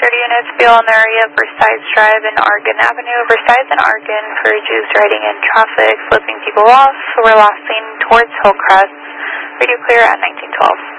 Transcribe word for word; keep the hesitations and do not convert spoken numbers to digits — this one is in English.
thirty units, be on the area of Versailles Drive and Argonne Avenue. Versailles and Argonne for Jews riding in traffic, flipping people off. We're last seen towards Hillcrest. Radio clear at nineteen twelve.